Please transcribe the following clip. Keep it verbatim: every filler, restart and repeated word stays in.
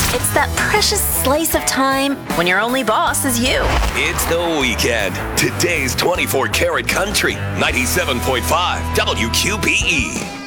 It's that precious slice of time when your only boss is you. It's the weekend. Today's twenty-four karat country, ninety-seven point five W Q B E.